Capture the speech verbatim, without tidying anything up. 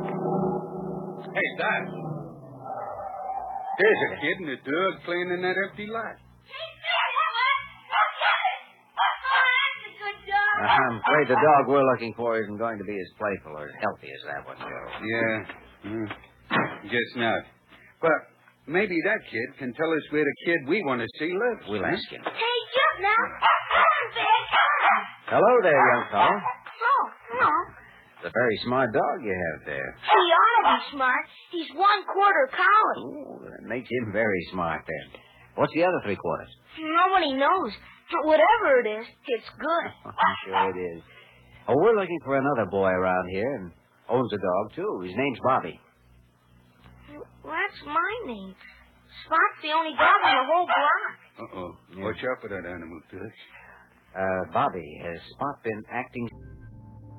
Hey, Doc. There's a kid and a dog playing in that empty lot. I'm afraid the dog we're looking for isn't going to be as playful or as healthy as that one, Joe. Yeah. Mm. Guess not. But maybe that kid can tell us where the kid we want to see lives. We'll ask him. Hey, jump now. Come on, Vic. Hello there, young fellow. Oh, hello. It's a very smart dog you have there. He ought to be smart. He's one quarter collie. Oh, that makes him very smart then. What's the other three quarters? Nobody knows. But whatever it is, it's good. I'm sure it is. Oh, we're looking for another boy around here and owns a dog, too. His name's Bobby. Well, that's my name. Spot's the only dog in the whole block. Uh-oh. Yeah. Watch out for that animal, Dutch. Uh, Bobby, has Spot been acting